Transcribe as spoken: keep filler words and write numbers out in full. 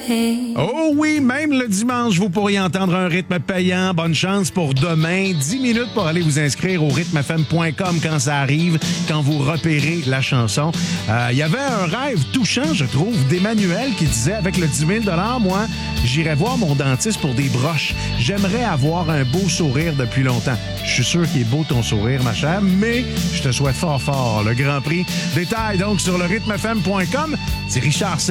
Oh oui, même le dimanche, vous pourriez entendre un rythme payant. Bonne chance pour demain. dix minutes pour aller vous inscrire au rythme f m point com quand ça arrive, quand vous repérez la chanson. Il euh, y avait un rêve touchant, je trouve, d'Emmanuel qui disait, avec le dix mille moi, j'irai voir mon dentiste pour des broches. J'aimerais avoir un beau sourire depuis longtemps. Je suis sûr qu'il est beau ton sourire, ma chère, mais je te souhaite fort fort le Grand Prix. Détail donc sur le rythme f m point com. C'est Richard C.